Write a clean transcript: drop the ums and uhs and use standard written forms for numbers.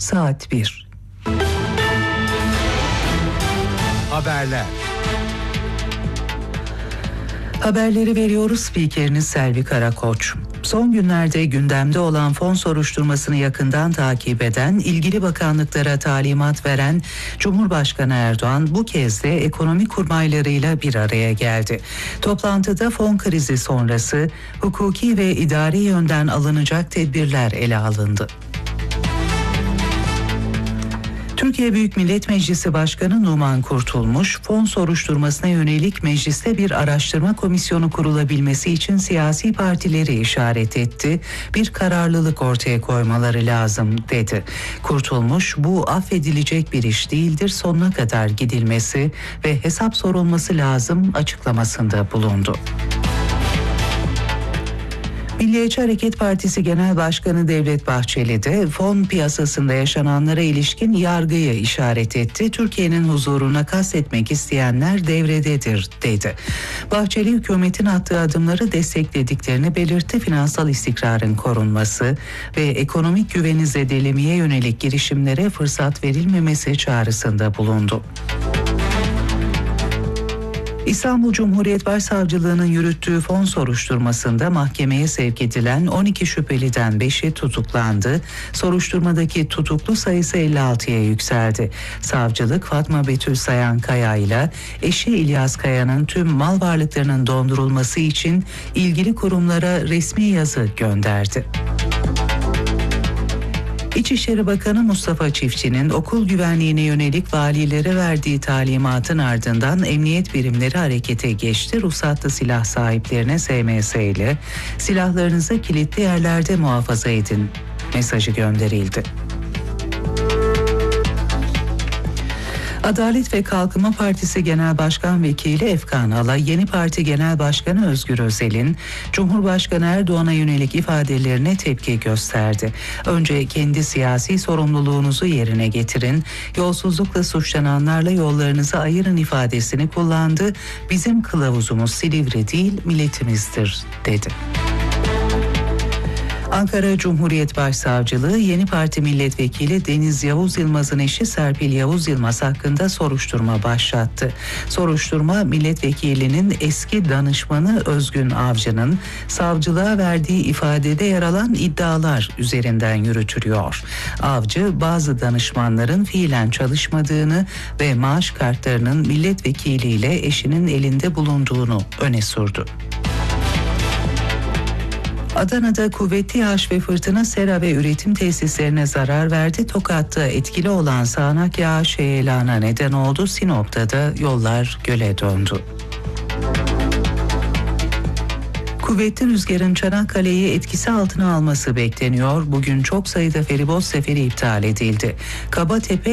saat 1. Haberler. Haberleri veriyoruz. Spikeriniz Selvi Karakoç. Son günlerde gündemde olan fon soruşturmasını yakından takip eden, ilgili bakanlıklara talimat veren Cumhurbaşkanı Erdoğan bu kez de ekonomi kurmaylarıyla bir araya geldi. Toplantıda fon krizi sonrası hukuki ve idari yönden alınacak tedbirler ele alındı. Türkiye Büyük Millet Meclisi Başkanı Numan Kurtulmuş, fon soruşturmasına yönelik mecliste bir araştırma komisyonu kurulabilmesi için siyasi partileri işaret etti. Bir kararlılık ortaya koymaları lazım dedi. Kurtulmuş, bu affedilecek bir iş değildir, sonuna kadar gidilmesi ve hesap sorulması lazım açıklamasında bulundu. Milliyetçi Hareket Partisi Genel Başkanı Devlet Bahçeli de fon piyasasında yaşananlara ilişkin yargıyı işaret etti. Türkiye'nin huzuruna kastetmek isteyenler devrededir dedi. Bahçeli hükümetin attığı adımları desteklediklerini belirtti. Finansal istikrarın korunması ve ekonomik güveni zedelemeye yönelik girişimlere fırsat verilmemesi çağrısında bulundu. İstanbul Cumhuriyet Başsavcılığı'nın yürüttüğü fon soruşturmasında mahkemeye sevk edilen 12 şüpheliden 5'i tutuklandı. Soruşturmadaki tutuklu sayısı 56'ya yükseldi. Savcılık Fatma Betül Sayan Kaya ile eşi İlyas Kaya'nın tüm mal varlıklarının dondurulması için ilgili kurumlara resmi yazı gönderdi. İçişleri Bakanı Mustafa Çiftçi'nin okul güvenliğine yönelik valilere verdiği talimatın ardından emniyet birimleri harekete geçti. Ruhsatlı silah sahiplerine SMS ile silahlarınızı kilitli yerlerde muhafaza edin mesajı gönderildi. Adalet ve Kalkınma Partisi Genel Başkan Vekili Efkan Ala, yeni parti Genel Başkanı Özgür Özel'in Cumhurbaşkanı Erdoğan'a yönelik ifadelerine tepki gösterdi. Önce kendi siyasi sorumluluğunuzu yerine getirin, yolsuzlukla suçlananlarla yollarınızı ayırın ifadesini kullandı. Bizim kılavuzumuz Silivri değil, milletimizdir dedi. Ankara Cumhuriyet Başsavcılığı yeni parti milletvekili Deniz Yavuz Yılmaz'ın eşi Serpil Yavuz Yılmaz hakkında soruşturma başlattı. Soruşturma milletvekilinin eski danışmanı Özgün Avcı'nın savcılığa verdiği ifadede yer alan iddialar üzerinden yürütülüyor. Avcı bazı danışmanların fiilen çalışmadığını ve maaş kartlarının milletvekiliyle eşinin elinde bulunduğunu öne sürdü. Adana'da kuvvetli yağış ve fırtına sera ve üretim tesislerine zarar verdi. Tokat'ta etkili olan sağanak yağış heyelana neden oldu. Sinop'ta da yollar göle döndü. Kuvvetli rüzgarın Çanakkale'yi etkisi altına alması bekleniyor. Bugün çok sayıda feribot seferi iptal edildi. Kabatepe